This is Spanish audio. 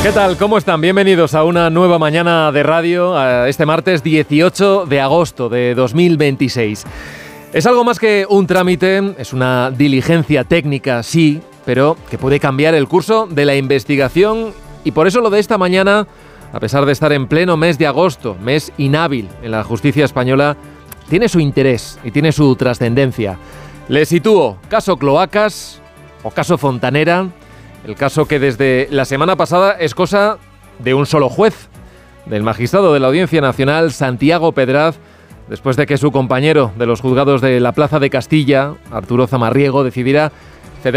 ¿Qué tal? ¿Cómo están? Bienvenidos a una nueva mañana de radio, a este martes 18 de agosto de 2026. Es algo más que un trámite, es una diligencia técnica, sí, pero que puede cambiar el curso de la investigación y por eso lo de esta mañana, a pesar de estar en pleno mes de agosto, mes inhábil en la justicia española, tiene su interés y tiene su trascendencia. Le sitúo, caso Cloacas o caso Fontanera. El caso que desde la semana pasada es cosa de un solo juez, del magistrado de la Audiencia Nacional, Santiago Pedraz, después de que su compañero de los juzgados de la Plaza de Castilla, Arturo Zamarriego, decidiera